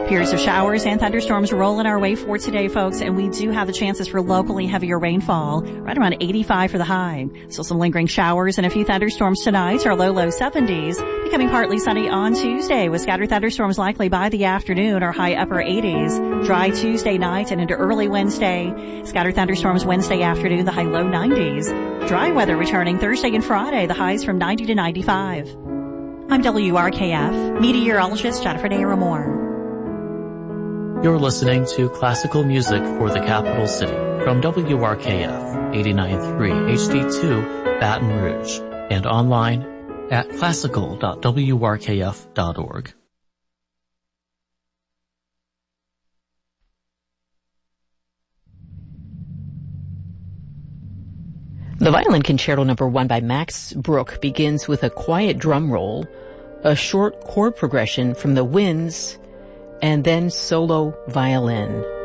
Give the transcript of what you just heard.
Periods of showers and thunderstorms rolling our way for today, folks, and we do have the chances for locally heavier rainfall, right around 85 for the high. Still some lingering showers and a few thunderstorms tonight. Our low 70s, becoming partly sunny on Tuesday with scattered thunderstorms likely by the afternoon. Our high upper 80s. Dry Tuesday night and into early Wednesday. Scattered thunderstorms Wednesday afternoon, the high low 90s. Dry weather returning Thursday and Friday, the highs from 90 to 95. I'm WRKF meteorologist Jennifer Naramore. You're listening to classical music for the capital city from WRKF 89.3 HD2 Baton Rouge and online at classical.wrkf.org. The Violin Concerto No. 1 by Max Bruch begins with a quiet drum roll, a short chord progression from the winds, and then solo violin.